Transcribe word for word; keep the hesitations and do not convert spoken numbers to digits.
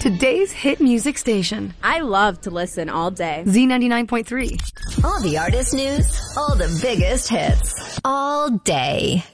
today's hit music station. I love to listen all day. Z ninety-nine point three. All the artist news, all the biggest hits, all day.